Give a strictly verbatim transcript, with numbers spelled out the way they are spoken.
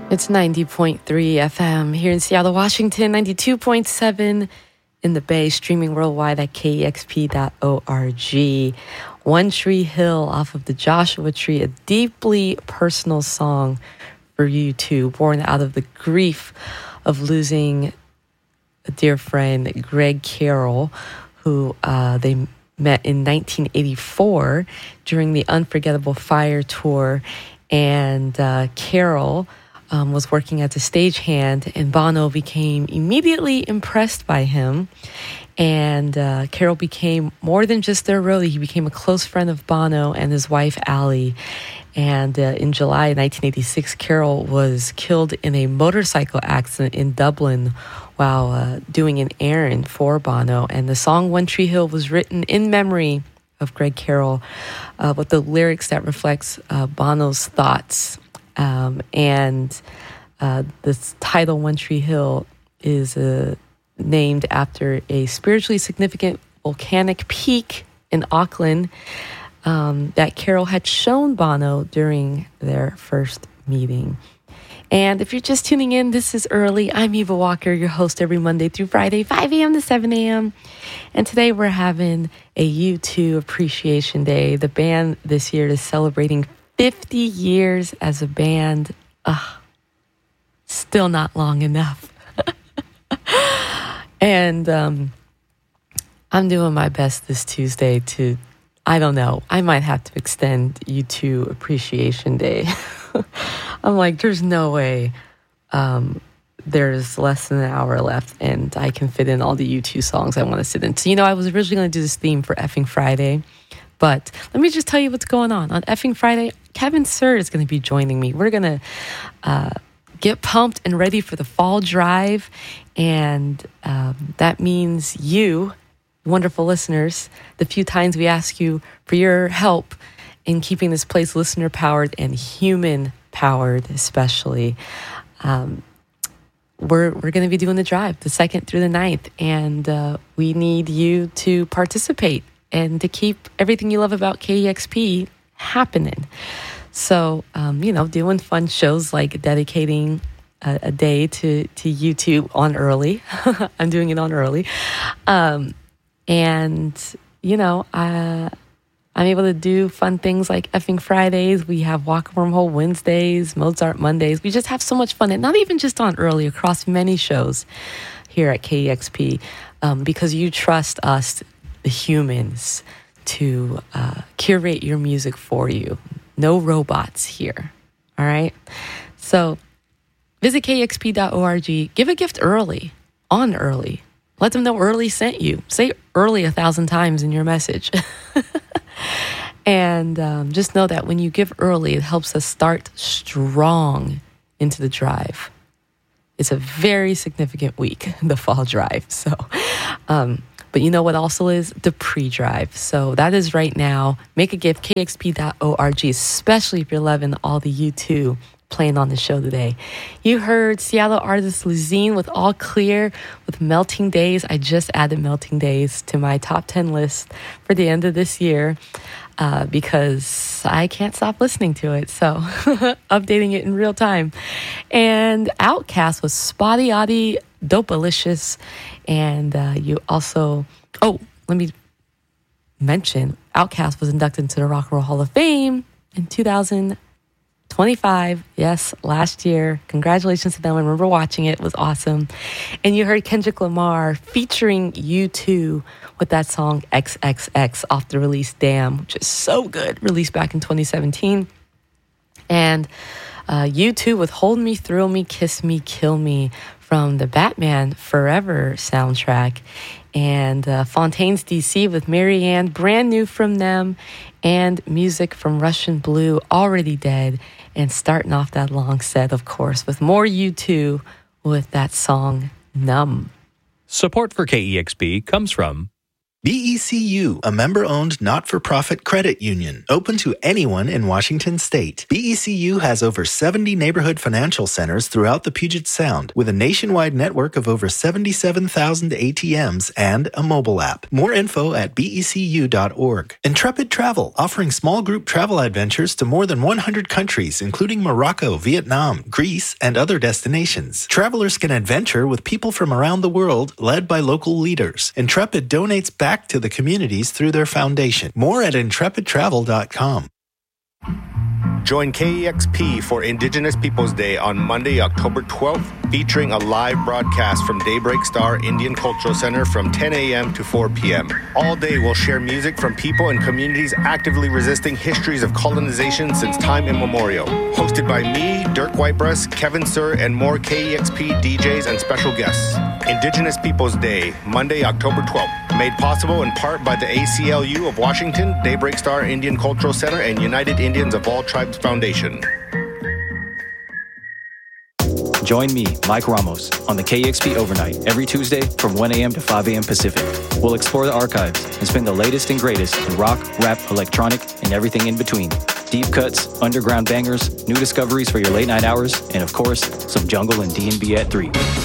It's ninety point three F M here in Seattle, Washington, ninety-two point seven in the Bay, streaming worldwide at K E X P dot org. One Tree Hill off of the Joshua Tree, a deeply personal song for U two, born out of the grief of losing a dear friend, Greg Carroll, who uh, they met in nineteen eighty-four during the Unforgettable Fire tour. And uh, Carroll um, was working as a stagehand, and Bono became immediately impressed by him. And uh, Carroll became more than just their roadie. He became a close friend of Bono and his wife, Allie. And uh, in July nineteen eighty-six, Carroll was killed in a motorcycle accident in Dublin while uh, doing an errand for Bono. And the song One Tree Hill was written in memory of Greg Carroll, uh, with the lyrics that reflects uh, Bono's thoughts. Um, and uh, this title, One Tree Hill, is uh, named after a spiritually significant volcanic peak in Auckland um, that Carroll had shown Bono during their first meeting. And if you're just tuning in, this is early. I'm Eva Walker, your host every Monday through Friday, five a.m. to seven a.m. And today we're having a U two Appreciation Day. The band this year is celebrating fifty years as a band. Ugh, still not long enough. And um, I'm doing my best this Tuesday to, I don't know, I might have to extend U two Appreciation Day. I'm like, there's no way um, there's less than an hour left and I can fit in all the U two songs I want to sit in. So, you know, I was originally going to do this theme for Effing Friday, but let me just tell you what's going on. On Effing Friday, Kevin Sir is going to be joining me. We're going to uh, get pumped and ready for the fall drive, and um, that means you, wonderful listeners, the few times we ask you for your help in keeping this place listener-powered and human-powered, especially. Um, we're we're going to be doing the drive, the second through the ninth, and uh, we need you to participate and to keep everything you love about K E X P happening. So, um, you know, doing fun shows like dedicating a, a day to, to U two on early. I'm doing it on early. Um, and, you know, I... I'm able to do fun things like Effing Fridays. We have Walk Wormhole Wednesdays, Mozart Mondays. We just have so much fun, and not even just on early, across many shows here at K E X P, um, because you trust us, the humans, to uh, curate your music for you. No robots here, all right? So visit K E X P dot org. Give a gift early, on early. Let them know early sent you. Say early a thousand times in your message. And um, just know that when you give early, it helps us start strong into the drive. It's a very significant week, the fall drive. So, um, but you know what also is? The pre-drive. So that is right now. Make a gift, K X P dot org, especially if you're loving all the U two playing on the show today. You heard Seattle artist Luzine with All Clear with Melting Days. I just added Melting Days to my top ten list for the end of this year uh, because I can't stop listening to it. So updating it in real time. And Outkast was Spotty Oddie Dopalicious. And uh, you also, oh, let me mention, Outkast was inducted into the Rock and Roll Hall of Fame in two thousand twenty-five, yes, last year. Congratulations to them. I remember watching it. It was awesome. And you heard Kendrick Lamar featuring U two with that song triple X off the release Damn, which is so good, released back in twenty seventeen. And uh, U two with Hold Me, Thrill Me, Kiss Me, Kill Me from the Batman Forever soundtrack. And uh, Fontaines D C with Marianne, brand new from them. And music from Russian Blue, Already Dead. And starting off that long set, of course, with more U two with that song Numb. Support for K E X P comes from B E C U, a member-owned not-for-profit credit union, open to anyone in Washington state. B E C U has over seventy neighborhood financial centers throughout the Puget Sound, with a nationwide network of over seventy-seven thousand A T Ms and a mobile app. More info at B E C U dot org. Intrepid Travel, offering small group travel adventures to more than one hundred countries, including Morocco, Vietnam, Greece, and other destinations. Travelers can adventure with people from around the world, led by local leaders. Intrepid donates back to the communities through their foundation. More at intrepid travel dot com. Join K E X P for Indigenous Peoples Day on Monday, October twelfth, featuring a live broadcast from Daybreak Star Indian Cultural Center from ten a.m. to four p.m. All day we'll share music from people and communities actively resisting histories of colonization since time immemorial. Hosted by me, Dirk Whitebreast, Kevin Sir, and more K E X P D Js and special guests. Indigenous Peoples Day, Monday, October twelfth. Made possible in part by the A C L U of Washington, Daybreak Star Indian Cultural Center, and United Indians of All Tribes Foundation. Join me, Mike Ramos, on the K E X P Overnight every Tuesday from one a.m. to five a.m. Pacific. We'll explore the archives and spin the latest and greatest in rock, rap, electronic, and everything in between. Deep cuts, underground bangers, new discoveries for your late night hours, and of course, some jungle and D and B at three.